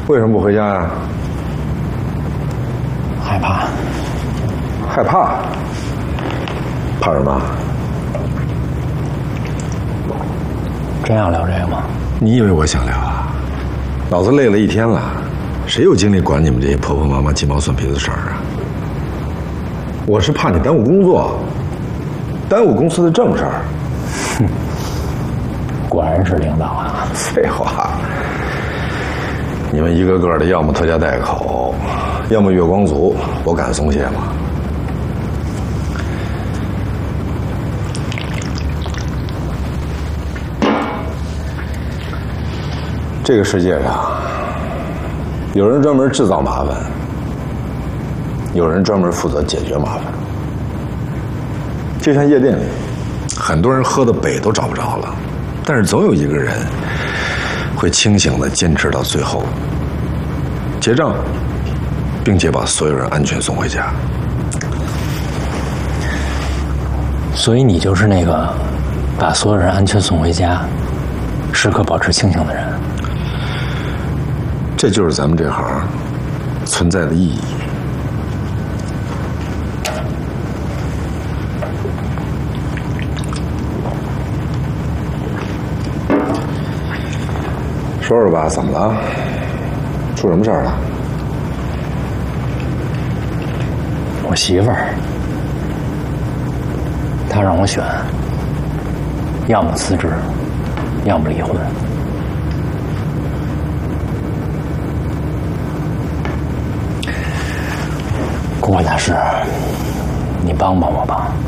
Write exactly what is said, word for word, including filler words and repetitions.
为什么不回家呀？ 害怕。 害怕？怕什么？ 真要聊这个吗？ 你以为我想聊啊？老子累了一天了，谁有精力管你们这些婆婆妈妈鸡毛蒜皮的事儿啊？我是怕你耽误工作，耽误公司的正事儿。 哼，果然是领导啊！ 废话，你们一个个的要么拖家带口，要么月光族，我敢松懈吗？这个世界上，有人专门制造麻烦，有人专门负责解决麻烦。就像夜店里，很多人喝的北都找不着了，但是总有一个人会清醒地坚持到最后，结账，并且把所有人安全送回家。 所以你就是那个把所有人安全送回家，时刻保持清醒的人。 这就是咱们这行存在的意义。说说吧，怎么了？出什么事儿了？ 我媳妇儿，她让我选，要么辞职，要么离婚。顾大师，你帮帮我吧。